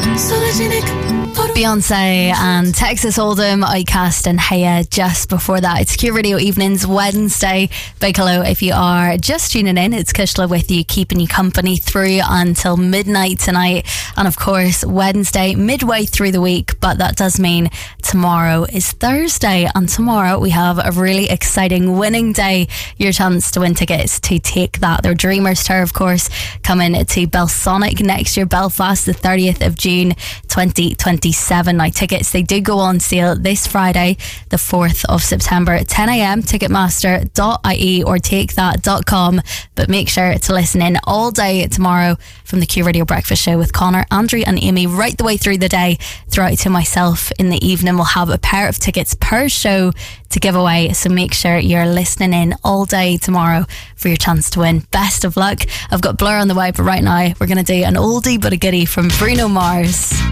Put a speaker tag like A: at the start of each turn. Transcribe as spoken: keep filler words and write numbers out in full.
A: Beyonce and Texas Hold'em, Outcast and Heya just before that. It's Q Radio Evenings Wednesday. Big hello if you are just tuning in. It's Kushla with you, keeping you company through until midnight tonight. And of course, Wednesday, midway through the week. But that does mean tomorrow is Thursday. And tomorrow we have a really exciting winning day. Your chance to win tickets to Take That, their Dreamers Tour, of course, coming to Belsonic next year, Belfast, the thirtieth of June, twenty twenty-seven. Now, tickets, they do go on sale this Friday, the fourth of September at ten a.m. ticketmaster dot I E or take that dot com. But make sure to listen in all day tomorrow from the Q Radio Breakfast Show with Connor, Andrew and Amy right the way through the day, throughout to myself in the evening. We'll have a pair of tickets per show to give away, so make sure you're listening in all day tomorrow for your chance to win. Best of luck. I've got Blur on the way, but right now we're going to do an oldie but a goodie from Bruno Mars.